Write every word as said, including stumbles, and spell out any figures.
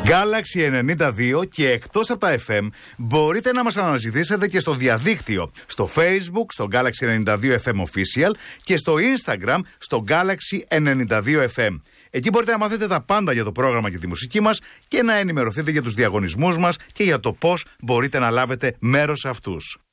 Galaxy ενενήντα δύο και εκτός από τα εφ εμ μπορείτε να μας αναζητήσετε και στο διαδίκτυο, στο Facebook, στο Galaxy ενενήντα δύο εφ εμ Official και στο Instagram, στο Galaxy ενενήντα δύο εφ εμ. Εκεί μπορείτε να μάθετε τα πάντα για το πρόγραμμα και τη μουσική μας και να ενημερωθείτε για τους διαγωνισμούς μας και για το πώς μπορείτε να λάβετε μέρος σε αυτούς.